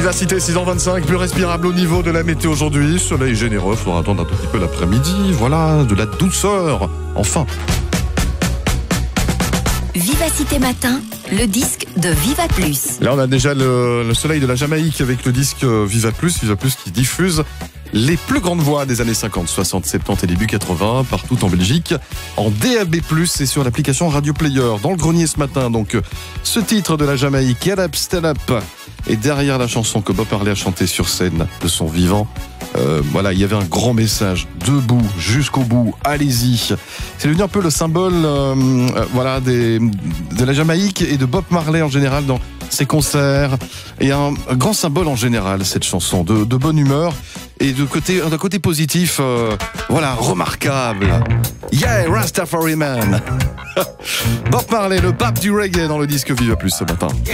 Vivacité 6h25, plus respirable au niveau de la météo aujourd'hui. Soleil généreux, il faudra attendre un tout petit peu l'après-midi. Voilà, de la douceur, enfin. Vivacité Matin, le disque de Viva Plus. Là, on a déjà le soleil de la Jamaïque avec le disque Viva Plus qui diffuse les plus grandes voix des années 50, 60, 70 et début 80 partout en Belgique, en DAB+, et sur l'application Radio Player. Dans le grenier ce matin, donc, ce titre de la Jamaïque, Get Up, Stand Up, et derrière la chanson que Bob Marley a chantée sur scène de son vivant, voilà, il y avait un grand message, debout, jusqu'au bout, allez-y. C'est devenu un peu le symbole, voilà, de la Jamaïque et de Bob Marley en général dans ses concerts, et un grand symbole en général, cette chanson, de bonne humeur et d'un côté positif, voilà, remarquable. Yeah, Rastafari Man. Bob Marley, le pape du reggae dans le disque Viva Plus ce matin.